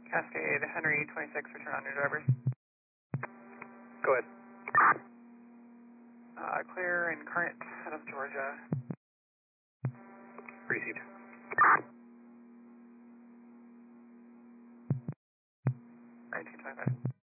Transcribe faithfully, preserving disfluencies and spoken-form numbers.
Cascade, Henry twenty-six, return on your drivers. Go ahead. Uh, clear and current out of Georgia. Received. nineteen twenty-five.